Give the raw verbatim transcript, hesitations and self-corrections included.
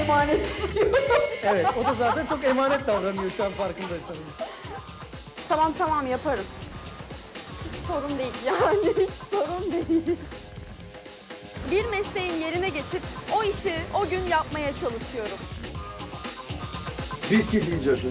emanet tutuyorum. Evet, o da zaten çok emanet davranıyor şu an farkındaysanız. Tamam tamam yaparım. Hiç sorun değil yani hiç sorun değil. Bir mesleğin yerine geçip o işi o gün yapmaya çalışıyorum. Bitki diyeceksin.